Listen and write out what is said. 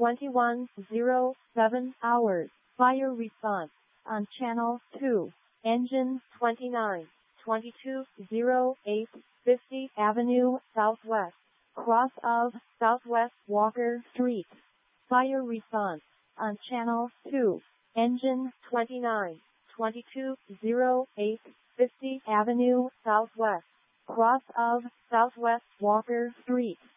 21:07 hours. Fire response on channel 2. Engine 29, 2208 50th Avenue Southwest, cross of Southwest Walker Street. Fire response on channel 2. Engine 29, 2208 50th Avenue Southwest, cross of Southwest Walker Street.